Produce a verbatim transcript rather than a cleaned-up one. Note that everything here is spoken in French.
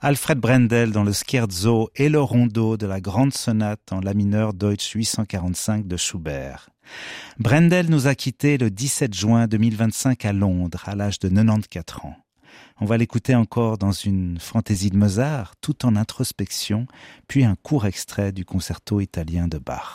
Alfred Brendel dans le scherzo et le rondo de la grande sonate en la mineur Deutsch huit cent quarante-cinq de Schubert. Brendel nous a quittés le dix-sept juin deux mille vingt-cinq à Londres, à l'âge de quatre-vingt-quatorze ans. On va l'écouter encore dans une fantaisie de Mozart, tout en introspection, puis un court extrait du concerto italien de Bach.